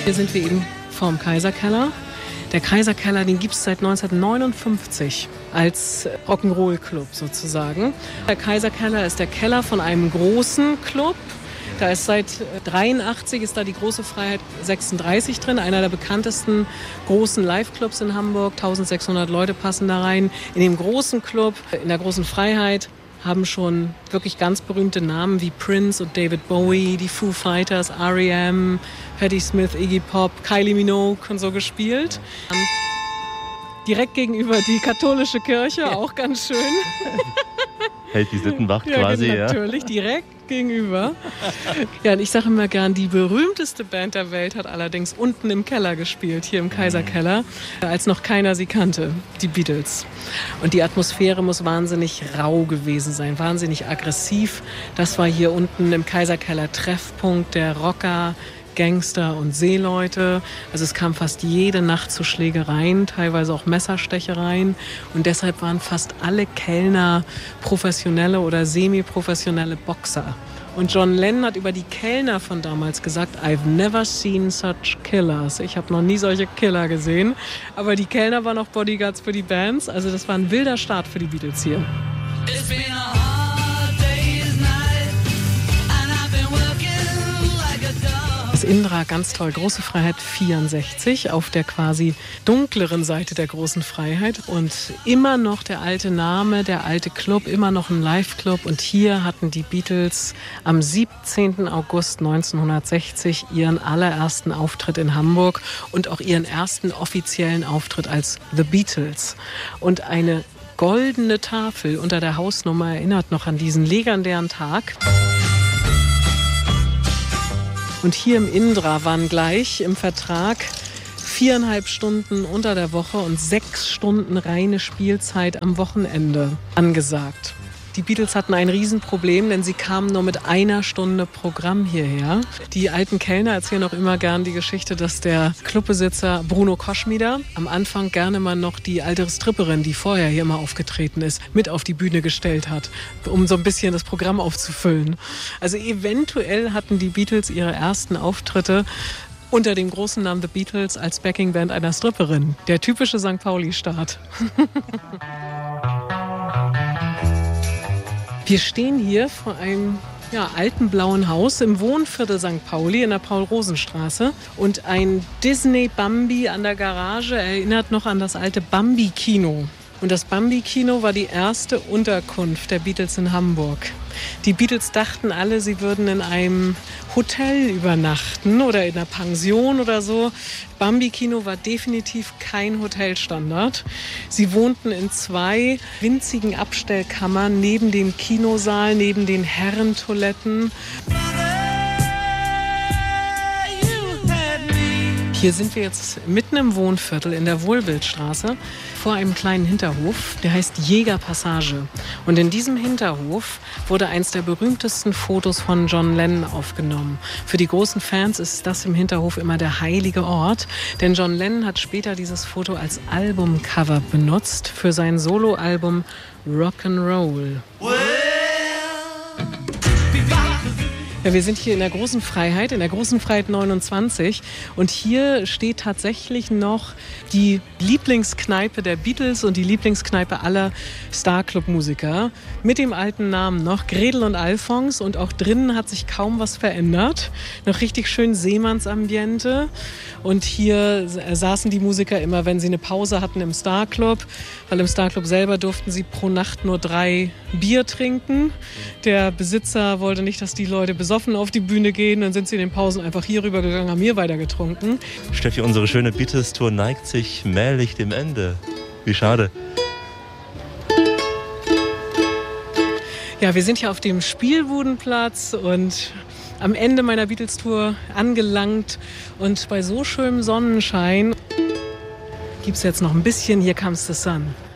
Hier sind wir eben vorm Kaiserkeller. Der Kaiserkeller, den gibt es seit 1959 als Rock'n'Roll-Club sozusagen. Der Kaiserkeller ist der Keller von einem großen Club. Da ist seit 1983 ist da die Große Freiheit 36 drin, einer der bekanntesten großen Live-Clubs in Hamburg. 1600 Leute passen da rein. In dem großen Club, in der Großen Freiheit, haben schon wirklich ganz berühmte Namen wie Prince und David Bowie, die Foo Fighters, R.E.M., Patti Smith, Iggy Pop, Kylie Minogue und so gespielt. Direkt gegenüber die katholische Kirche, auch ganz schön. Hält die Sittenwacht quasi, ja? Natürlich, direkt gegenüber. Ja, und ich sage immer gern, die berühmteste Band der Welt hat allerdings unten im Keller gespielt, hier im Kaiserkeller, als noch keiner sie kannte, die Beatles. Und die Atmosphäre muss wahnsinnig rau gewesen sein, wahnsinnig aggressiv. Das war hier unten im Kaiserkeller Treffpunkt der Rocker, Gangster und Seeleute. Also es kam fast jede Nacht zu Schlägereien, teilweise auch Messerstechereien. Und deshalb waren fast alle Kellner professionelle oder semi-professionelle Boxer. Und John Lennon hat über die Kellner von damals gesagt, I've never seen such killers. Ich habe noch nie solche Killer gesehen. Aber die Kellner waren auch Bodyguards für die Bands. Also das war ein wilder Start für die Beatles hier. Das Indra, ganz toll, Große Freiheit 64 auf der quasi dunkleren Seite der Großen Freiheit und immer noch der alte Name, der alte Club, immer noch ein Live-Club und hier hatten die Beatles am 17. August 1960 ihren allerersten Auftritt in Hamburg und auch ihren ersten offiziellen Auftritt als The Beatles und eine goldene Tafel unter der Hausnummer erinnert noch an diesen legendären Tag. Und hier im Indra waren gleich im Vertrag 4,5 Stunden unter der Woche und 6 Stunden reine Spielzeit am Wochenende angesagt. Die Beatles hatten ein Riesenproblem, denn sie kamen nur mit 1 Stunde Programm hierher. Die alten Kellner erzählen auch immer gern die Geschichte, dass der Clubbesitzer Bruno Koschmider am Anfang gerne mal noch die alte Stripperin, die vorher hier immer aufgetreten ist, mit auf die Bühne gestellt hat, um so ein bisschen das Programm aufzufüllen. Also eventuell hatten die Beatles ihre ersten Auftritte unter dem großen Namen The Beatles als Backingband einer Stripperin. Der typische St. Pauli-Start. Wir stehen hier vor einem alten blauen Haus im Wohnviertel St. Pauli in der Paul-Rosen-Straße. Und ein Disney-Bambi an der Garage erinnert noch an das alte Bambi-Kino. Und das Bambi-Kino war die erste Unterkunft der Beatles in Hamburg. Die Beatles dachten alle, sie würden in einem Hotel übernachten oder in einer Pension oder so. Bambi-Kino war definitiv kein Hotelstandard. Sie wohnten in 2 winzigen Abstellkammern neben dem Kinosaal, neben den Herrentoiletten. Hier sind wir jetzt mitten im Wohnviertel in der Wohlwildstraße vor einem kleinen Hinterhof, der heißt Jägerpassage. Und in diesem Hinterhof wurde eins der berühmtesten Fotos von John Lennon aufgenommen. Für die großen Fans ist das im Hinterhof immer der heilige Ort, denn John Lennon hat später dieses Foto als Albumcover benutzt für sein Soloalbum Rock'n'Roll. Ja, wir sind hier in der Großen Freiheit 29 und hier steht tatsächlich noch die Lieblingskneipe der Beatles und die Lieblingskneipe aller Star-Club-Musiker mit dem alten Namen noch, Gretel und Alfons, und auch drinnen hat sich kaum was verändert. Noch richtig schön Seemannsambiente und hier saßen die Musiker immer, wenn sie eine Pause hatten im Star-Club, weil im Star-Club selber durften sie pro Nacht nur 3 Bier trinken. Der Besitzer wollte nicht, dass die Leute besoffen auf die Bühne gehen, dann sind sie in den Pausen einfach hier rüber gegangen, haben hier weiter getrunken. Steffi, unsere schöne Beatles-Tour neigt sich mählich dem Ende. Wie schade. Ja, wir sind hier auf dem Spielbudenplatz und am Ende meiner Beatles-Tour angelangt und bei so schönem Sonnenschein gibt es jetzt noch ein bisschen Here Comes the Sun.